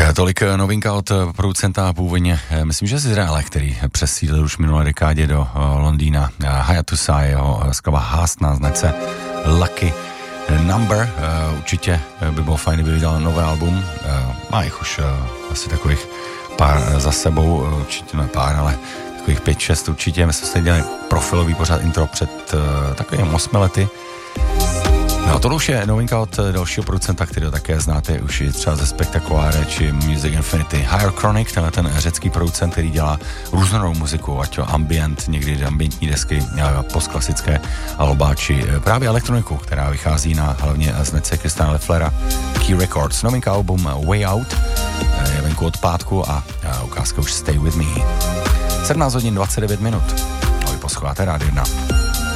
Tolik novinka od producenta původně, myslím, že z Izraele, který přesídlil už minulé dekádě do Londýna. Hayatusa, jeho skladba Haast na značce Lucky Number. Určitě by bylo fajn, kdyby vydal nové album. Má jich už asi takových pár za sebou, určitě ne pár, ale takových 5-6 určitě. My jsme se dělali profilový pořád intro před takovými 8 lety. No to už je novinka od dalšího producenta, kterého také znáte už i třeba ze Spektakuláre či Music Infinity. Higher Chronic, tenhle ten řecký producent, který dělá různou muziku, ať to ambient, někdy ambientní desky, postklasické alba, či právě elektroniku, která vychází na hlavně značce Christiana Lefflera Key Records. Novinka album Way Out je venku od pátku a ukázka už Stay With Me. 17 hodin 29 minut. No vy posloucháte Rádio 1.